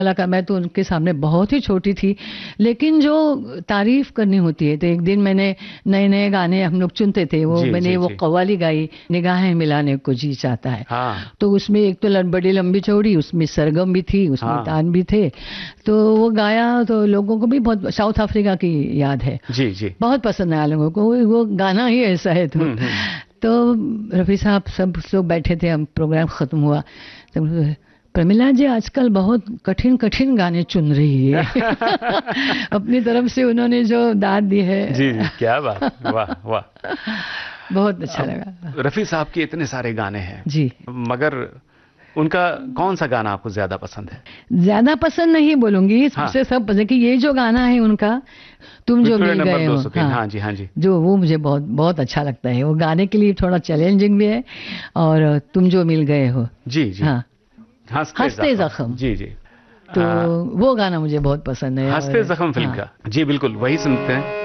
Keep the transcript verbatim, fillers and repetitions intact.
कलाकार, मैं तो उनके सामने बहुत ही छोटी थी, लेकिन जो तारीफ करनी होती है, तो एक दिन मैंने नए नए गाने हम लोग चुनते थे, वो जी मैंने जी वो जी। कव्वाली गाई, निगाहें मिलाने को जी चाहता है। हाँ तो उसमें एक तो ल- बड़ी लंबी चौड़ी, उसमें सरगम भी थी, उसमें हाँ। तान भी थे। तो वो गाया तो लोगों को भी बहुत, साउथ अफ्रीका की याद है, जी जी। बहुत पसंद आया लोगों को, वो वो गाना ही ऐसा है। तो हम्म हम्म। तो रफी साहब सब लोग बैठे थे, हम प्रोग्राम खत्म हुआ तो प्रमिला जी आजकल बहुत कठिन कठिन गाने चुन रही है। अपनी तरफ से उन्होंने जो दाद दी है। जी जी, क्या बात, वाह वाह। बहुत अच्छा अब लगा। रफी साहब के इतने सारे गाने हैं, जी, मगर उनका कौन सा गाना आपको ज्यादा पसंद है? ज्यादा पसंद नहीं बोलूंगी, हाँ, सबसे सब पसंद कि ये जो गाना है उनका, तुम जो विक्टोरिया मिल नंबर गए हो, दो सौ तीन, हाँ, हाँ जी हाँ जी। जो वो मुझे बहुत बहुत अच्छा लगता है। वो गाने के लिए थोड़ा चैलेंजिंग भी है, और तुम जो मिल गए हो, जी जी। हाँ, हंसते हंसते जख्म, जख्म, जी जी। तो आ, वो गाना मुझे बहुत पसंद है। हंसते और जख्म फिल्म हाँ, का, जी बिल्कुल वही सुनते हैं।